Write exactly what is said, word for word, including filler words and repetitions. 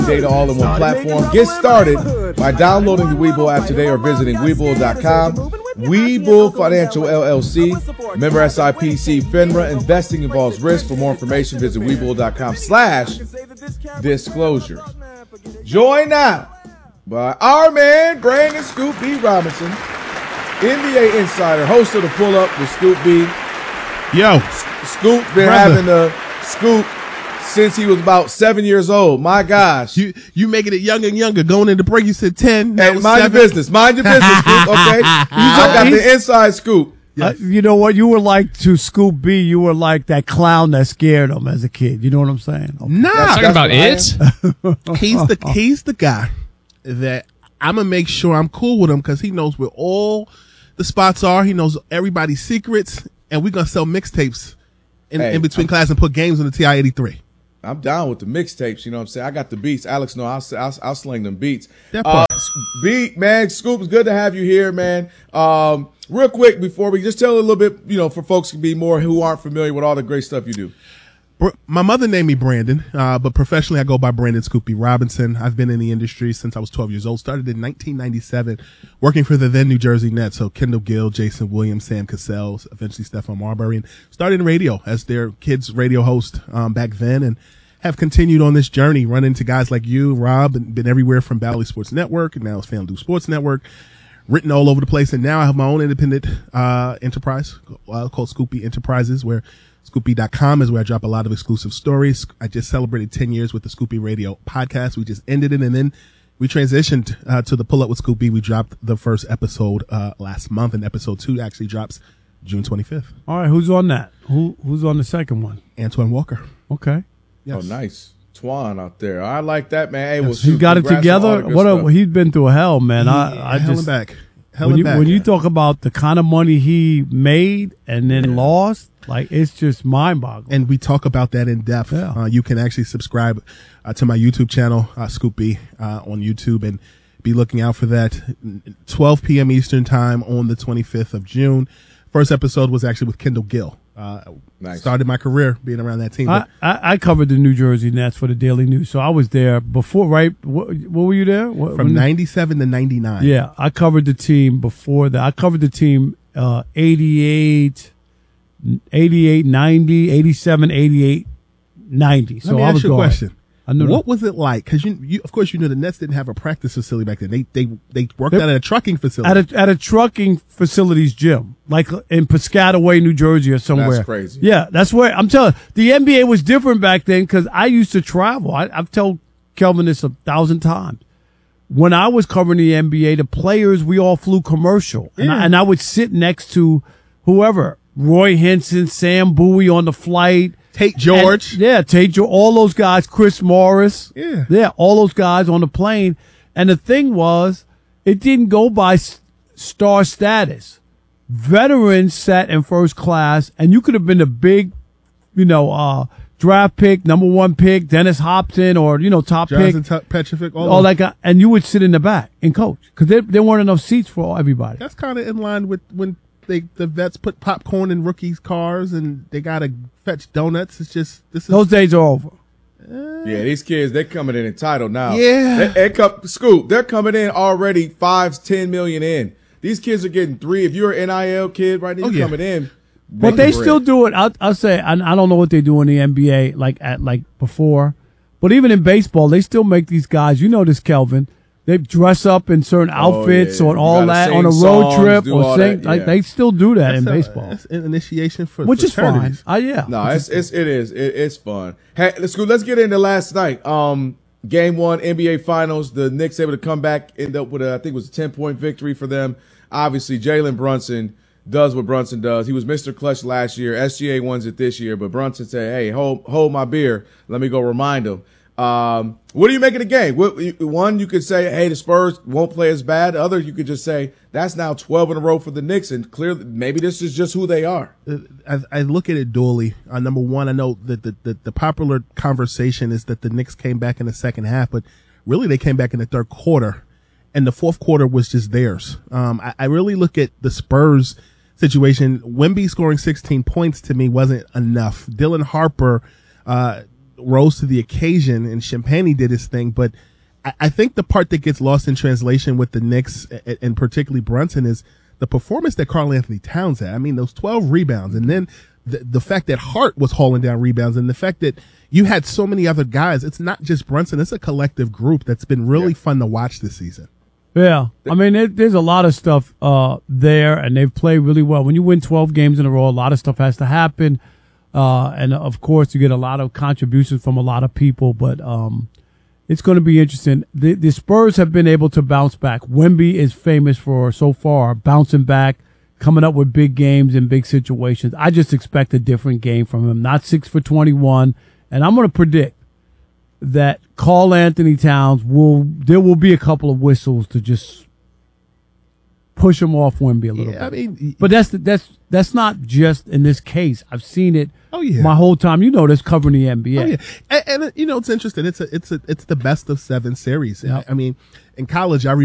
Data all in one platform. Get started by downloading the Webull app today or visiting Webull dot com. Webull Financial L L C, member S I P C FINRA. Investing involves risk. For more information, visit Webull dot com slash disclosure. Joined now by our man, Brandon Scoop B. Robinson, N B A insider, host of the Pull Up with Scoop B. Yo. Scoop been Brother. having the Scoop since he was about seven years old. My gosh. You you making it younger and younger. Going into break, you said ten. Hey, mind your business. Mind your business, Scoop, okay? I got the inside scoop. Uh, you know what? You were like to Scoop B. You were like that clown that scared him as a kid. You know what I'm saying? Okay. Nah. That's- Talking about that's it? He's the he's the guy that I'm gonna make sure I'm cool with him because he knows where all the spots are. He knows everybody's secrets, and we're gonna sell mixtapes in, Hey, in between class and put games on the T I eighty-three. I'm down with the mixtapes. You know what I'm saying? I got the beats. Alex, no, I'll, I'll, I'll sling them beats. That Uh, part. beat, man, Scoop, it's good to have you here, man. Um, real quick, before we just tell a little bit, you know, for folks to be more who aren't familiar with all the great stuff you do. Br- My mother named me Brandon, uh, but professionally I go by Brandon Scoopy Robinson. I've been in the industry since I was twelve years old. Started in nineteen ninety-seven, working for the then New Jersey Nets. So Kendall Gill, Jason Williams, Sam Cassell, eventually Stephon Marbury, and started in radio as their kids radio host um, back then, and have continued on this journey, run into guys like you, Rob, and been everywhere from Valley Sports Network, and now it's FanDuel Sports Network, written all over the place. And now I have my own independent uh, enterprise uh, called Scoopy Enterprises, where Scoopy dot com is where I drop a lot of exclusive stories. I just celebrated ten years with the Scoopy Radio podcast. We just ended it, and then we transitioned uh, to the Pull Up with Scoopy. We dropped the first episode uh, last month, and episode two actually drops June twenty-fifth. All right, who's on that? Who Who's on the second one? Antoine Walker. Okay. Yes. Oh, nice. Twan out there. I like that, man. Hey, well, He shoot, got it congrats on all together. the good What a, stuff. he's been through hell, man. I, I hell just and back. Hell when and you back. when you talk about the kind of money he made and then lost, like it's just mind boggling. and we talk about that in depth. Yeah. Uh, you can actually subscribe uh, to my YouTube channel, uh, Scoop B, uh, on YouTube, and be looking out for that. twelve p.m. Eastern time on the twenty-fifth of June. First episode was actually with Kendall Gill. Uh, Nice. Started my career being around that team. I, But I, I covered the New Jersey Nets for the Daily News, so I was there before. Right? What, what were you there? What, from when- ninety-seven to ninety-nine. Yeah, I covered the team before that. I covered the team uh, eighty-eight, eighty-eight, ninety, eighty-seven, eighty-eight, ninety. Let So me I ask was you a gone. question. I knew What was it like? Because you, you, of course, you know the Nets didn't have a practice facility back then. They they they worked They- out at a trucking facility. at a at a trucking facilities gym, like in Piscataway, New Jersey, or somewhere. That's crazy. Yeah, that's where I'm telling. The N B A was different back then because I used to travel. I, I've told Kelvin this a thousand times. When I was covering the N B A, the players we all flew commercial, and, I, and I would sit next to whoever, Roy Henson, Sam Bowie on the flight. Tate George. And- yeah, Tate George, all those guys, Chris Morris. Yeah. Yeah, all those guys on the plane. And the thing was, it didn't go by s- star status. Veterans sat in first class, and you could have been a big, you know, uh, draft pick, number one pick, Dennis Hopson, or, you know, top Jonathan pick, T- Petrovic, all, all of that guy. And you would sit in the back and coach because there, there weren't enough seats for everybody. That's kind of in line with when they the vets put popcorn in rookies' cars and they gotta fetch donuts. It's just this is Those days are over. Yeah, these kids, they're coming in entitled now. Yeah. They, they come, Scoop, they're coming in already five, ten million in. These kids are getting three. If you're an N I L kid right now, Oh, you're yeah. coming in. But making they bread. still do it. I'll, I'll say, I, I don't know what they do in the N B A like at like before, but even in baseball, they still make these guys. You know this, Kelvin. They dress up in certain Oh, outfits yeah. or You all gotta that on a sing road songs, trip do or all sing. that, Like yeah. they still do that in that's a- baseball, that's an initiation for which is fine. fraternities. Uh, yeah, No, it's, it's it is it, it's fun. Hey, let's go. Let's get into last night. Um, game one, N B A Finals. The Knicks able to come back, end up with a, I think it was a ten point victory for them. Obviously, Jalen Brunson does what Brunson does. He was Mister Clutch last year. S G A wins it this year, but Brunson said, "Hey, hold hold my beer. Let me go remind him." Um, what do you make of the game? What, one, you could say, "Hey, the Spurs won't play as bad." The other, you could just say, "That's now twelve in a row for the Knicks," and clearly, maybe this is just who they are. I, I look at it dually. Uh, number one, I know that the, the, the popular conversation is that the Knicks came back in the second half, but really they came back in the third quarter, and the fourth quarter was just theirs. Um, I, I really look at the Spurs situation. Wemby scoring sixteen points to me wasn't enough. Dylan Harper, uh, rose to the occasion, and Champagne did his thing. But I, I think the part that gets lost in translation with the Knicks, and, and particularly Brunson, is the performance that Karl Anthony Towns had. I mean, those twelve rebounds, and then the, the fact that Hart was hauling down rebounds, and the fact that you had so many other guys. It's not just Brunson. It's a collective group that's been really yeah. fun to watch this season. Yeah. I mean, it, there's a lot of stuff uh, there, and they've played really well. When you win twelve games in a row, a lot of stuff has to happen. Uh, and, of course, you get a lot of contributions from a lot of people. But um, it's going to be interesting. The, the Spurs have been able to bounce back. Wemby is famous for, so far, bouncing back, coming up with big games in big situations. I just expect a different game from him. Not six for twenty-one. And I'm going to predict that Karl Anthony Towns will, there will be a couple of whistles to just push him off Wemby a little yeah, bit. I mean, but that's, that's, that's not just in this case. I've seen it oh, yeah. my whole time. You know this, covering the N B A. Oh, yeah. And, and, you know, it's interesting. It's a, it's a, it's the best of seven series. Yep. I mean, in college, I